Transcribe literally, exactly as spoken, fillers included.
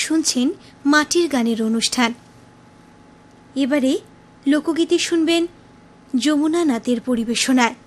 শুনছেন মাটির গানের অনুষ্ঠান। এবারে লোকগীতি শুনবেন যমুনা নাথের পরিবেশনায়।